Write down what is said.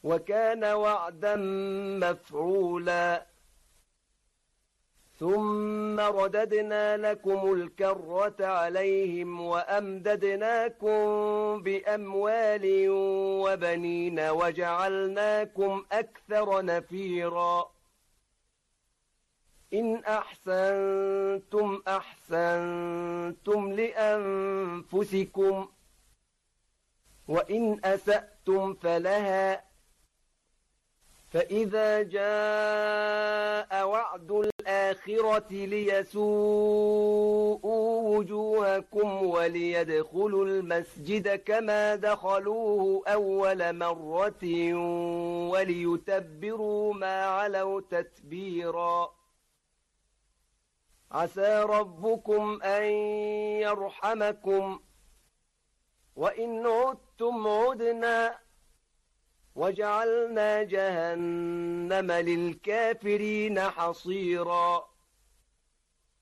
وكان وعدا مفعولا ثم رددنا لكم الكرة عليهم وأمددناكم بأموال وبنين وجعلناكم أكثر نفيرا إن أحسنتم أحسنتم لأنفسكم وإن أسأتم فلها فإذا جاء وعد الآخرة ليسوءوا وجوهكم وليدخلوا المسجد كما دخلوه أول مرة وليتبروا ما علوا تتبيرا عسى ربكم أن يرحمكم وإن عدتم عدنا وجعلنا جهنم للكافرين حصيرا